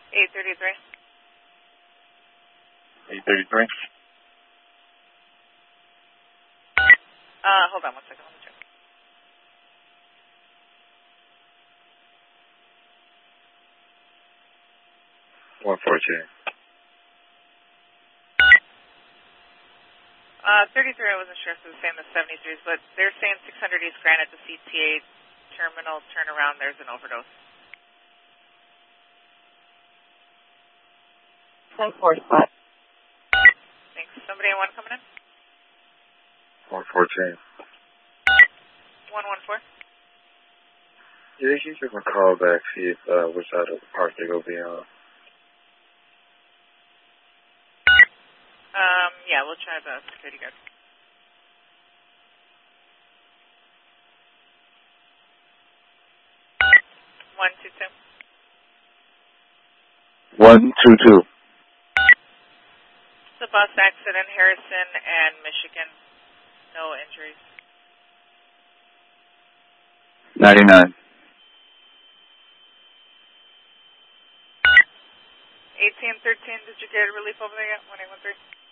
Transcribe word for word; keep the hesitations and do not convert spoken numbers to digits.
eight thirty-three. eight thirty-three. Uh, hold on one second. Let me check. one fourteen. Uh, thirty-three, I wasn't sure if it was saying the seventy-threes, but they're saying six hundred East Grand at the C T A terminal turnaround. There's an overdose. ten four spot. Thanks. Somebody want coming in? one fourteen. one one four. Yeah, you can give them a call back, see if, uh, which side of the park they go be on. Um, yeah, we'll try the security guard. one two two. one two two. It's a bus accident, Harrison and Michigan. No injuries. ninety-nine. eighteen thirteen, did you get relief over there yet? one eight one three.